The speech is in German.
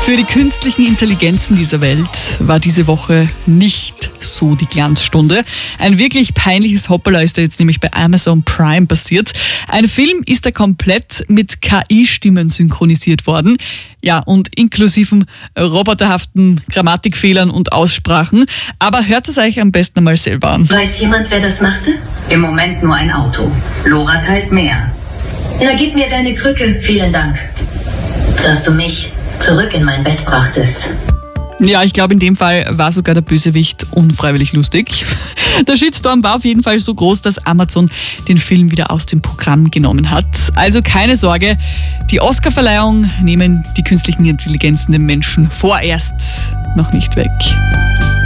Für die künstlichen Intelligenzen dieser Welt war diese Woche nicht so die Glanzstunde. Ein wirklich peinliches Hoppala ist da jetzt nämlich bei Amazon Prime passiert. Ein Film ist da komplett mit KI-Stimmen synchronisiert worden. Ja, und inklusiven roboterhaften Grammatikfehlern und Aussprachen. Aber hört es euch am besten einmal selber an. Weiß jemand, wer das machte? Im Moment nur ein Auto. Lora teilt mehr. Na, gib mir deine Krücke. Vielen Dank, dass du mich zurück in mein Bett brachtest. Ja, ich glaube, in dem Fall war sogar der Bösewicht unfreiwillig lustig. Der Shitstorm war auf jeden Fall so groß, dass Amazon den Film wieder aus dem Programm genommen hat. Also keine Sorge, die Oscarverleihung nehmen die künstlichen Intelligenzen den Menschen vorerst noch nicht weg.